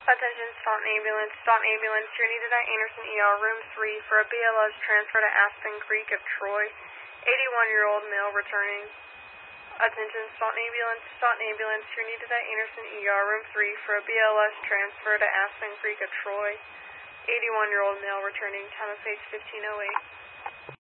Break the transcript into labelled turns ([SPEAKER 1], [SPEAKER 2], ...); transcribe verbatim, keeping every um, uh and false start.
[SPEAKER 1] Attention, Staunton Ambulance. Staunton Ambulance, you're needed at Anderson E R, room three for a B L S transfer to Aspen Creek of Troy. eighty-one-year-old male returning. Attention, Staunton Ambulance. Staunton Ambulance, you're needed at Anderson E R, room three for a B L S transfer to Aspen Creek of Troy. eighty-one-year-old male returning. Time of case fifteen oh eight.